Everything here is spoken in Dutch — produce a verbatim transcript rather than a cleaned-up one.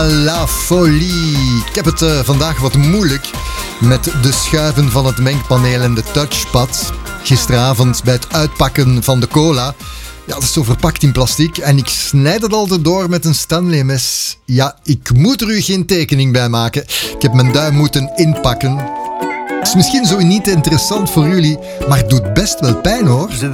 à la folie. Ik heb het uh, vandaag wat moeilijk met de schuiven van het mengpaneel en de touchpad. Gisteravond bij het uitpakken van de cola. Ja, dat is zo verpakt in plastic en ik snijd het altijd door met een Stanley mes. Ja, ik moet er u geen tekening bij maken. Ik heb mijn duim moeten inpakken. Het is misschien zo niet interessant voor jullie, maar het doet best wel pijn hoor.